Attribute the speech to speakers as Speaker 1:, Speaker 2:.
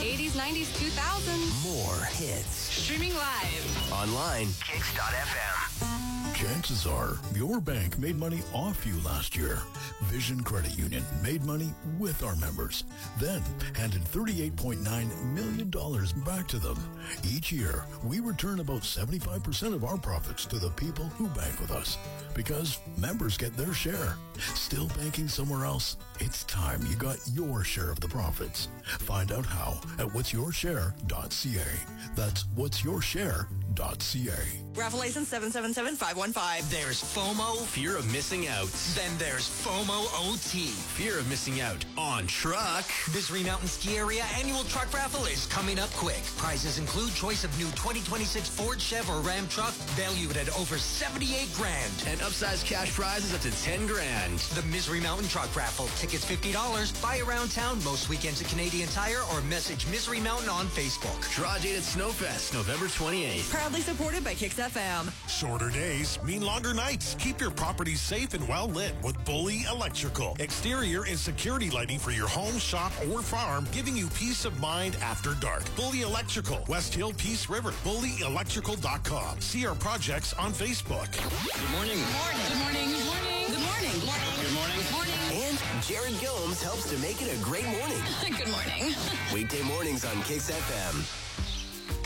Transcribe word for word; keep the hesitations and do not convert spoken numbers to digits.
Speaker 1: eighties, nineties, two thousands.
Speaker 2: More hits.
Speaker 1: Streaming live.
Speaker 2: Online. Kicks dot F M.
Speaker 3: Chances are your bank made money off you last year. Vision Credit Union made money with our members, then handed thirty-eight point nine million dollars back to them. Each year, we return about seventy-five percent of our profits to the people who bank with us, because members get their share. Still banking somewhere else? It's time you got your share of the profits. Find out how at whats your share dot c a. That's whats your share dot c a.
Speaker 4: Raffle license seven seven seven five one five.
Speaker 5: There's FOMO,
Speaker 2: Fear of missing out.
Speaker 5: then there's FOMO O T.
Speaker 2: Fear of missing out on truck.
Speaker 5: Misery Mountain Ski Area annual truck raffle is coming up quick. Prizes include choice of new twenty twenty-six Ford, Chev, or Ram truck valued at over seventy-eight grand.
Speaker 2: And upsized cash prizes up to ten grand.
Speaker 5: The Misery Mountain Truck Raffle. Tickets fifty dollars. Buy around town most weekends at Canadian Tire or message Misery Mountain on Facebook.
Speaker 2: Draw date at Snowfest, November twenty-eighth.
Speaker 4: Proudly supported by Kicks F M.
Speaker 6: Shorter days mean longer nights. Keep your property safe and well lit with Bully Electrical. Exterior and security lighting for your home, shop, or farm, giving you peace of mind after dark. Bully Electrical, West Hill, Peace River. bully electrical dot com. See our projects on Facebook.
Speaker 2: Good morning.
Speaker 4: Good morning. Good morning. Good morning. Good morning. Good morning.
Speaker 2: Good morning.
Speaker 4: Good morning.
Speaker 2: And Jared Gomes helps to make it a great morning.
Speaker 4: Good morning.
Speaker 2: Weekday mornings on Kicks F M.